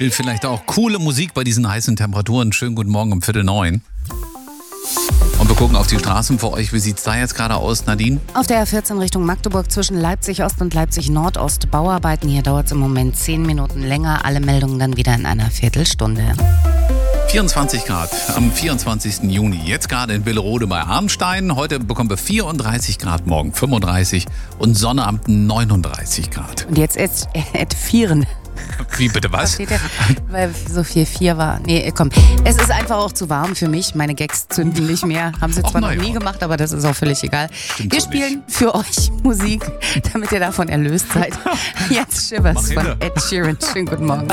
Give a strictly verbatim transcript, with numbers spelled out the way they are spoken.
Will vielleicht auch coole Musik bei diesen heißen Temperaturen. Schönen guten Morgen um Viertel neun. Und wir gucken auf die Straßen für euch. Wie sieht es da jetzt gerade aus, Nadine? Auf der A vierzehn Richtung Magdeburg zwischen Leipzig Ost und Leipzig Nordost Bauarbeiten. Hier dauert es im Moment zehn Minuten länger. Alle Meldungen dann wieder in einer Viertelstunde. vierundzwanzig Grad am vierundzwanzigsten Juni. Jetzt gerade in Willerode bei Arnstein. Heute bekommen wir vierunddreißig Grad, morgen fünfunddreißig und Sonnabend neununddreißig Grad. Und jetzt Ed, Ed Vieren. Wie bitte was? Steht der? Weil so viel vier war. Nee, komm. Es ist einfach auch zu warm für mich. Meine Gags zünden nicht mehr. Haben sie zwar noch nie gemacht, aber das ist auch völlig egal. Stimmt Wir so spielen für euch Musik, damit ihr davon erlöst seid. Jetzt Shivers von Ed Sheeran. Schönen guten Morgen.